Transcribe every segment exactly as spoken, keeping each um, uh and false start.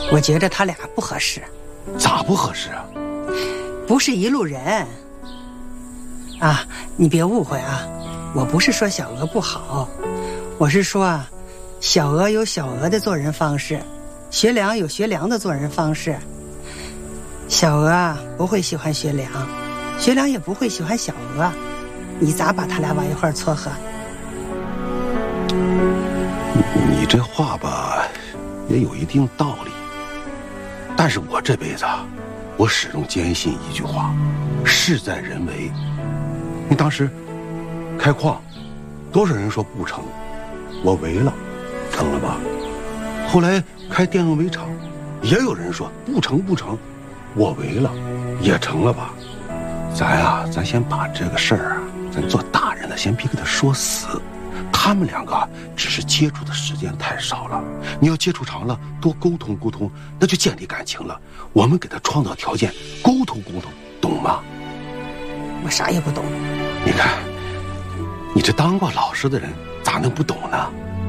我觉着他俩不合适。 咋不合适啊？ 不是一路人。啊，你别误会啊，我不是说小娥不好，我是说啊，小娥有小娥的做人方式，学良有学良的做人方式。小娥啊不会喜欢学良，学良也不会喜欢小娥，你咋把他俩往一块撮合？ 你这话吧，也有一定道理。但是我这辈子啊，我始终坚信一句话：事在人为。你当时开矿，多少人说不成，我为了，成了吧？后来开电动煤厂，也有人说不成不成，我为了，也成了吧？咱啊，咱先把这个事儿啊，咱做大人的先别给他说死。他们两个只是接触的时间太少了，你要接触长了，多沟通沟通，那就建立感情了。我们给他创造条件，沟通沟通，懂吗？ 我啥也不懂。 你看，你这当过老师的人，咋能不懂呢？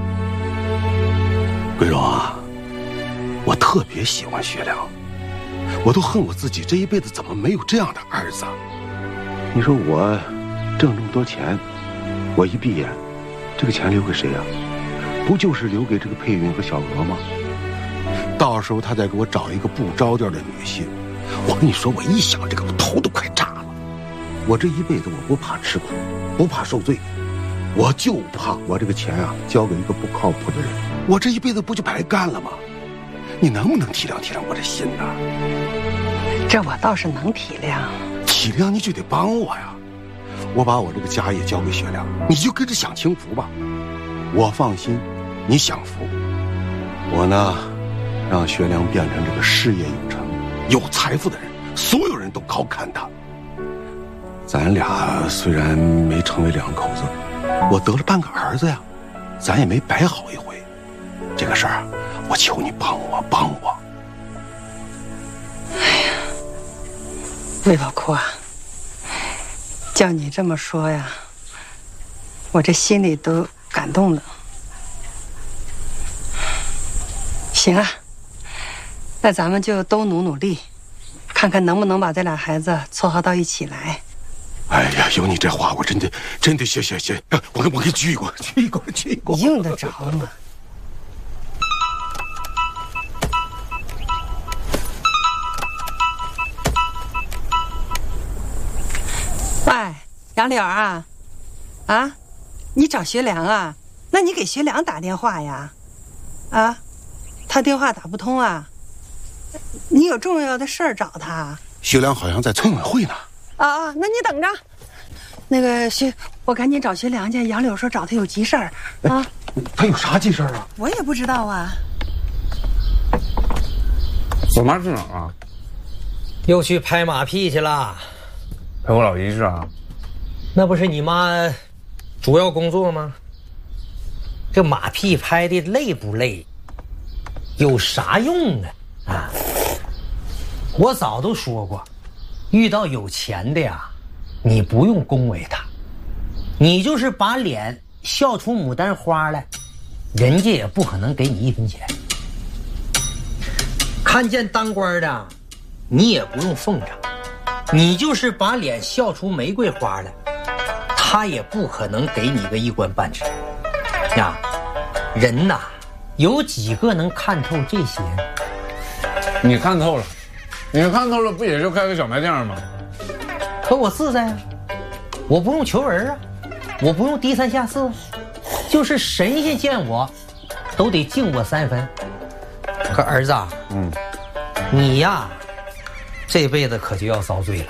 桂荣啊，我特别喜欢学良，我都恨我自己这一辈子怎么没有这样的儿子。你说我挣这么多钱，我一闭眼，这个钱留给谁呀？不就是留给这个佩云和小娥吗？到时候他再给我找一个不着调的女婿，我跟你说，我一想这个，我头都快炸了。我这一辈子我不怕吃苦，不怕受罪，我就怕我这个钱啊交给一个不靠谱的人，我这一辈子不就白干了吗？你能不能体谅体谅我这心呢？ 这我倒是能体谅。 体谅你就得帮我呀！我把我这个家业交给学良，你就跟着享清福吧。我放心，你享福。我呢，让学良变成这个事业有成、有财富的人，所有人都高看他。咱俩虽然没成为两口子，我得了半个儿子呀，咱也没白好一回。这个事儿，我求你帮我，帮我。 哎呀，魏宝库啊，叫你这么说呀，我这心里都感动了。行啊，那咱们就都努努力，看看能不能把这俩孩子撮合到一起来。 哎呀，有你这话，我真的真的谢谢谢，我给我给鞠一躬，鞠一躬，鞠一躬， 用得着吗？喂，杨柳啊，啊，你找学良啊？那你给学良打电话呀？啊，他电话打不通啊？你有重要的事儿找他？ 学良好像在村委会呢。 啊啊，那你等着。那个学，我赶紧找学良去。杨柳说找他有急事儿啊。 他有啥急事儿啊？ 我也不知道啊。 我妈去哪儿啊？ 又去拍马屁去了。 陪我老姨是啊？ 那不是你妈主要工作吗？这马屁拍的累不累？有啥用啊？啊！我早都说过，遇到有钱的呀，你不用恭维他，你就是把脸笑出牡丹花来，人家也不可能给你一分钱。看见当官的，你也不用奉承，你就是把脸笑出玫瑰花来，他也不可能给你个一官半职。呀，人呐，有几个能看透这些呢？ 你看透了，你看透了，不也就开个小卖店吗？ 可我自在啊，我不用求人啊，我不用低三下四，就是神仙见我，都得敬我三分。可儿子，嗯，你呀，这辈子可就要遭罪了。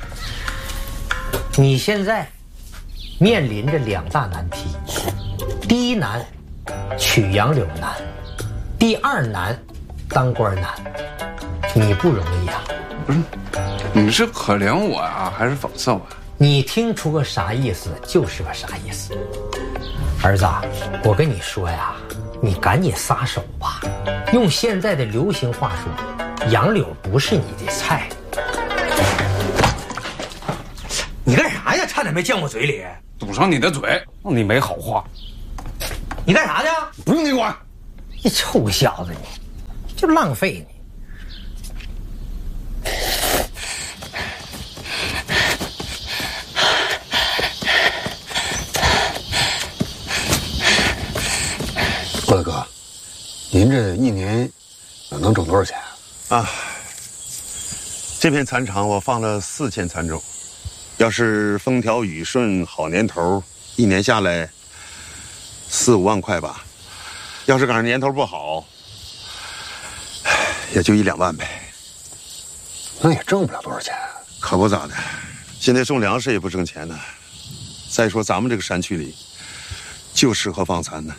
你现在面临着两大难题，第一难，娶杨柳难；第二难，当官难。你不容易啊！ 不是，你是可怜我呀，还是讽刺我呀？ 你听出个啥意思就是个啥意思。儿子，我跟你说呀，你赶紧撒手吧。用现在的流行话说，杨柳不是你的菜。你干啥呀？差点没溅我嘴里。 堵上你的嘴，让你没好话。 你干啥的？ 不用你管。 你臭小子你！ 就浪费你。 郭大哥，您这一年能挣多少钱啊？这片蚕场我放了四千蚕种，要是风调雨顺好年头，一年下来四五万块吧。要是赶上年头不好，也就一两万呗。 那也挣不了多少钱。 可不咋的，现在种粮食也不挣钱呢。再说咱们这个山区里，就适合放蚕呢。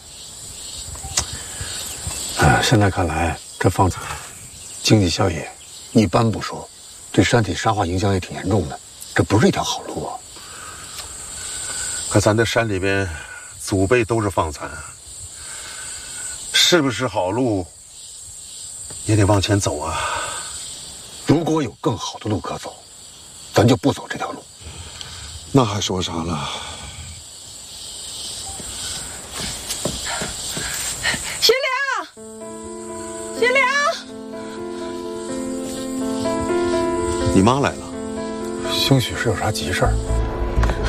哎，现在看来，这放蚕经济效益一般不说，对山体沙化影响也挺严重的，这不是一条好路啊。 可咱这山里边，祖辈都是放蚕，是不是好路，也得往前走啊。 如果有更好的路可走，咱就不走这条路。 那还说啥了？ 徐良，徐良， 你妈来了， 兴许是有啥急事儿。